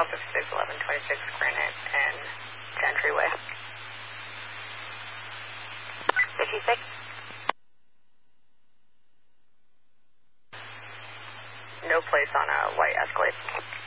Alpha 61126 Granite and Gentry Way. 56. No place on a white Escalade.